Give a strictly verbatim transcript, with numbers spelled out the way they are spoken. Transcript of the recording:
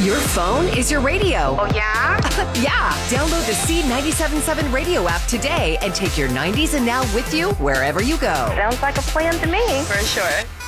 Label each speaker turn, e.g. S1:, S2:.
S1: Your phone is your radio.
S2: Oh, yeah?
S1: Yeah. Download the C ninety-seven point seven radio app today and take your nineties and now with you wherever you go.
S2: Sounds like a plan to me.
S3: For sure.